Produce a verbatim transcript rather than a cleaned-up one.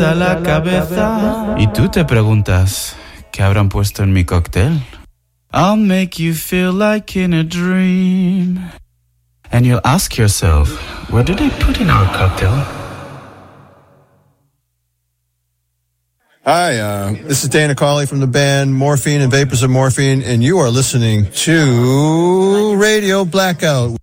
a la cabeza. Y tú te preguntas, ¿qué habrán puesto en mi cóctel? I'll make you feel like in a dream. And you'll ask yourself, what did they put in our cocktail? Hi, uh, this is Dana Cawley from the band Morphine and Vapors of Morphine, and you are listening to Radio Blackout.